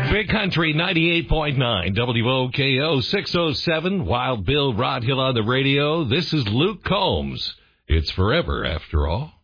Big Country 98.9 WOKO 607. Wild Bill Rod Hill on the radio. This is Luke Combs. It's forever after all.